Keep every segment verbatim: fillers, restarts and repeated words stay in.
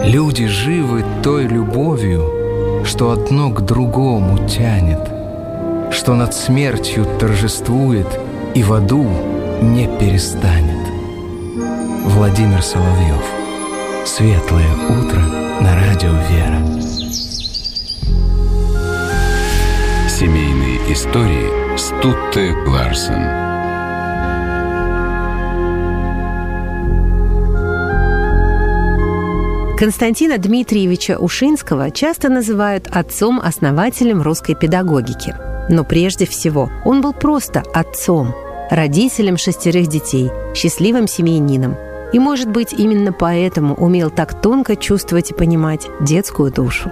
Люди живы той любовью, что одно к другому тянет, что над смертью торжествует и в аду не перестанет. Владимир Соловьев. Светлое утро на радио «Вера». Семейные истории Стутте Ларсен. Константина Дмитриевича Ушинского часто называют отцом-основателем русской педагогики. Но прежде всего он был просто отцом, родителем шестерых детей, счастливым семьянином. И, может быть, именно поэтому умел так тонко чувствовать и понимать детскую душу.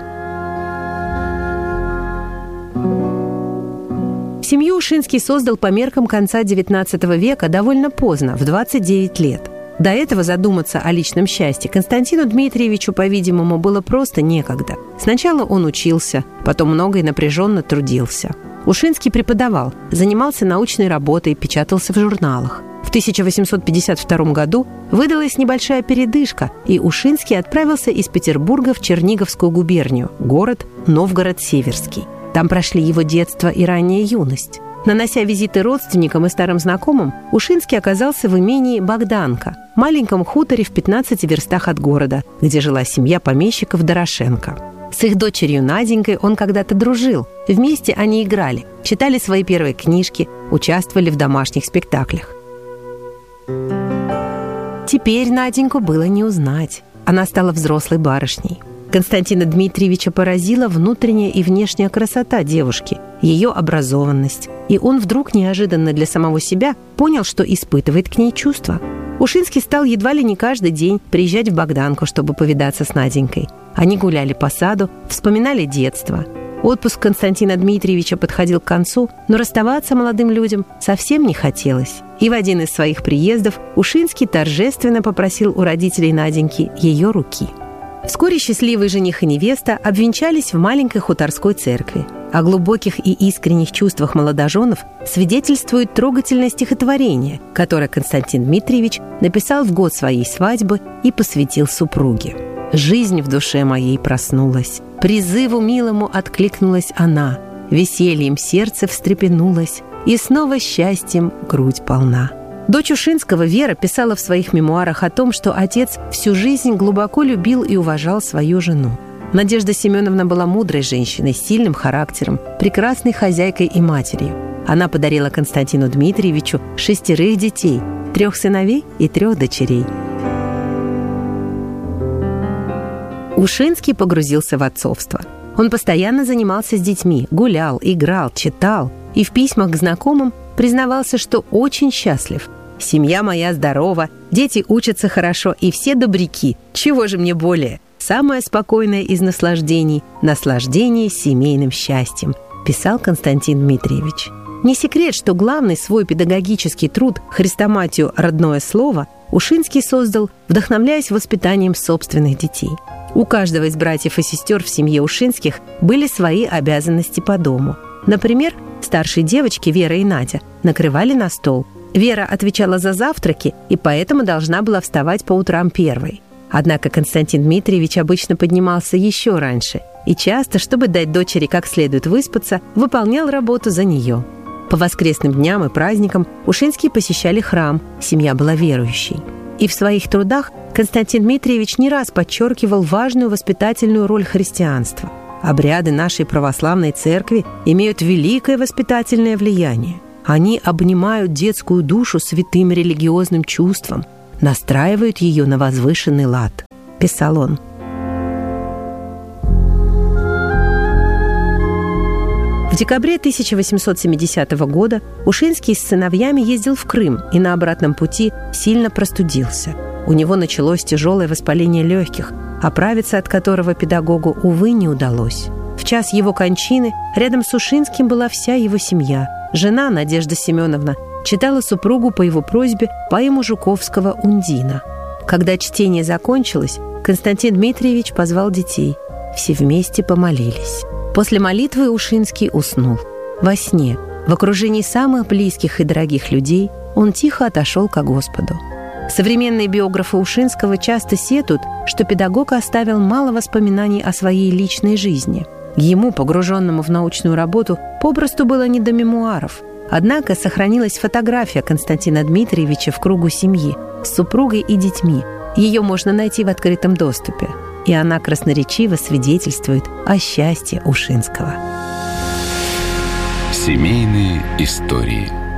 Семью Ушинский создал по меркам конца девятнадцатого века довольно поздно, в двадцать девять лет. До этого задуматься о личном счастье Константину Дмитриевичу, по-видимому, было просто некогда. Сначала он учился, потом много и напряженно трудился. Ушинский преподавал, занимался научной работой, печатался в журналах. В тысяча восемьсот пятьдесят втором году выдалась небольшая передышка, и Ушинский отправился из Петербурга в Черниговскую губернию, город Новгород-Северский. Там прошли его детство и ранняя юность. Нанося визиты родственникам и старым знакомым, Ушинский оказался в имении Богданка, маленьком хуторе в пятнадцати верстах от города, где жила семья помещиков Дорошенко. С их дочерью Наденькой он когда-то дружил. Вместе они играли, читали свои первые книжки, участвовали в домашних спектаклях. Теперь Наденьку было не узнать. Она стала взрослой барышней. Константина Дмитриевича поразила внутренняя и внешняя красота девушки, ее образованность. И он вдруг неожиданно для самого себя понял, что испытывает к ней чувства. Ушинский стал едва ли не каждый день приезжать в Богданку, чтобы повидаться с Наденькой. Они гуляли по саду, вспоминали детство. Отпуск Константина Дмитриевича подходил к концу, но расставаться молодым людям совсем не хотелось. И в один из своих приездов Ушинский торжественно попросил у родителей Наденьки ее руки. Вскоре счастливый жених и невеста обвенчались в маленькой хуторской церкви. О глубоких и искренних чувствах молодоженов свидетельствует трогательное стихотворение, которое Константин Дмитриевич написал в год своей свадьбы и посвятил супруге. «Жизнь в душе моей проснулась, призыву милому откликнулась она, весельем сердце встрепенулось, и снова счастьем грудь полна». Дочь Ушинского, Вера, писала в своих мемуарах о том, что отец всю жизнь глубоко любил и уважал свою жену. Надежда Семеновна была мудрой женщиной, с сильным характером, прекрасной хозяйкой и матерью. Она подарила Константину Дмитриевичу шестерых детей, трех сыновей и трех дочерей. Ушинский погрузился в отцовство. Он постоянно занимался с детьми, гулял, играл, читал и в письмах к знакомым признавался, что очень счастлив. «Семья моя здорова, дети учатся хорошо и все добряки. Чего же мне более? Самое спокойное из наслаждений – наслаждение семейным счастьем», писал Константин Дмитриевич. Не секрет, что главный свой педагогический труд «Хрестоматию. Родное слово» Ушинский создал, вдохновляясь воспитанием собственных детей. У каждого из братьев и сестер в семье Ушинских были свои обязанности по дому. Например, старшие девочки Вера и Надя накрывали на стол. Вера отвечала за завтраки и поэтому должна была вставать по утрам первой. Однако Константин Дмитриевич обычно поднимался еще раньше и часто, чтобы дать дочери как следует выспаться, выполнял работу за нее. По воскресным дням и праздникам Ушинские посещали храм, семья была верующей. И в своих трудах Константин Дмитриевич не раз подчеркивал важную воспитательную роль христианства. Обряды нашей православной церкви имеют великое воспитательное влияние. Они обнимают детскую душу святым религиозным чувством, настраивают ее на возвышенный лад, писал он. В декабре тысяча восемьсот семидесятого года Ушинский с сыновьями ездил в Крым и на обратном пути сильно простудился. У него началось тяжелое воспаление легких, оправиться от которого педагогу, увы, не удалось. В час его кончины рядом с Ушинским была вся его семья. Жена Надежда Семеновна читала супругу по его просьбе поэму Жуковского «Ундина». Когда чтение закончилось, Константин Дмитриевич позвал детей. Все вместе помолились. После молитвы Ушинский уснул. Во сне, в окружении самых близких и дорогих людей, он тихо отошел ко Господу. Современные биографы Ушинского часто сетуют, что педагог оставил мало воспоминаний о своей личной жизни. Ему, погруженному в научную работу, попросту было не до мемуаров. Однако сохранилась фотография Константина Дмитриевича в кругу семьи с супругой и детьми. Ее можно найти в открытом доступе. И она красноречиво свидетельствует о счастье Ушинского. Семейные истории.